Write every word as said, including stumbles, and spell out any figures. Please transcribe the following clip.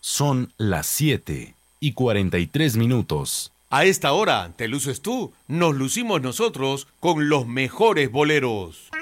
Son las siete y cuarenta y tres minutos. A esta hora te luces tú, nos lucimos nosotros con los mejores boleros.